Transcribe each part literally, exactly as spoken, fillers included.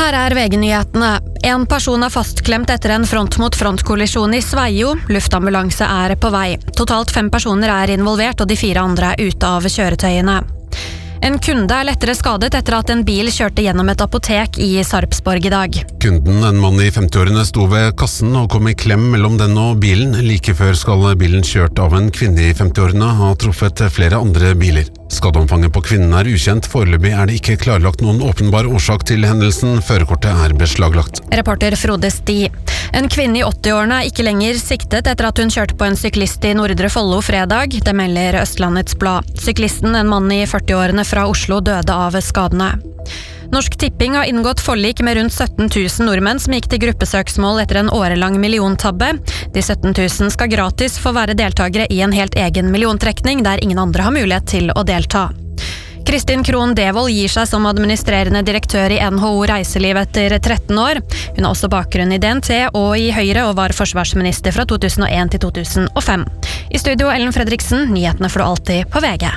Her er V G-nyhetene. En person er fastklemt etter en front-mot-front-kollisjon i Sveio. Luftambulanse er på vei. Totalt fem personer er involvert, og de fire andre er ute av kjøretøyene. En kunde er lettere skadet etter at en bil kjørte gjennom et apotek i Sarpsborg i dag. Kunden, en mann i femtiårene, sto ved kassen og kom i klem mellom den og bilen. Like før skal bilen kjørt av en kvinne i femtiårene ha truffet flere andre biler. Skadeomfanget på kvinnen er ukjent. Foreløpig er det ikke klarlagt noen åpenbar årsak til hendelsen. Førerkortet er beslaglagt. Reporter Frode Sti. En kvinne i åtti-årene er ikke lenger siktet etter at hun kjørte på en syklist i Nordre Follo fredag. Det melder Østlandets Blad. Syklisten, en mann i førti-årene fra Oslo, døde av skadene. Norsk Tipping har inngått forlik med rundt sytten tusen nordmenn som gikk til gruppesøksmål etter en årelang milliontabbe. De sytten tusen skal gratis få være deltagere i en helt egen milliontrekning, der ingen andre har mulighet til å delta. Kristin Krohn Devold gir seg som administrerende direktør i N H O Reiseliv etter tretten år. Hun har også bakgrunn i D N T og i Høyre og var forsvarsminister fra to tusen og en til to tusen og fem. I studio Ellen Fredriksen, nyhetene får du alltid på V G.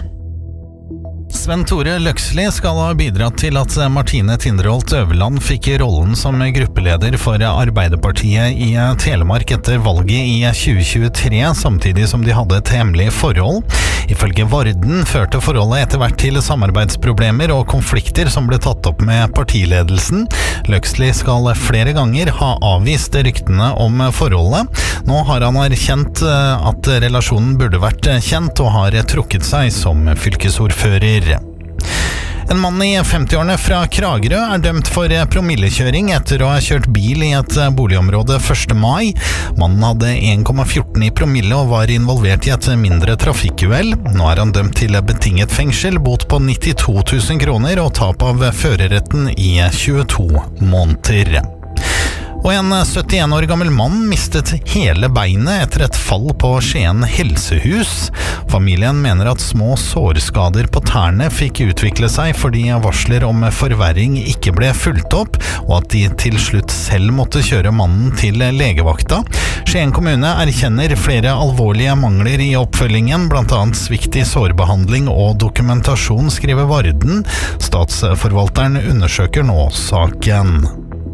Sven Tore Løksli skal ha bidratt til at Martine Tinderholt Øverland fikk rollen som gruppeleder for Arbeiderpartiet i Telemark etter valget i tjue tjuetre, samtidig som de hadde et hemmelig forhold. Ifølge Varden førte forholdet etter hvert til samarbeidsproblemer og konflikter som ble tatt opp med partiledelsen. Løksli skal flere ganger ha avvist ryktene om forholdet. Nå har han erkjent at relasjonen burde vært kjent og har trukket seg som fylkesordfører. En mann i femti-årene fra Kragerø er dømt for promillekjøring etter å ha kjørt bil i et boligområde første mai. Mannen hadde en komma fjorten i promille og var involvert i et mindre trafikkuhell. Nå er han dømt til betinget fengsel, bot på nittito tusen kroner og tap av førerretten i tjueto måneder. Og en syttien år gammel mann mistet hele beinet etter et fall på Skien helsehus. Familien mener at små sårskader på tærne fikk utvikle seg fordi varsler om forverring ikke ble fulgt opp, og at de til slutt selv måtte kjøre mannen til legevakta. Skien kommune erkjenner flere alvorlige mangler i oppfølgingen, blant annet svikt i sårbehandling og dokumentasjon, skriver Varden. Statsforvalteren undersøker nå saken.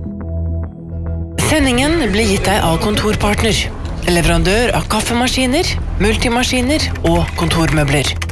Sendingen blir gitt deg av Kontorpartner, leverandør av kaffemaskiner, multimaskiner og kontormøbler.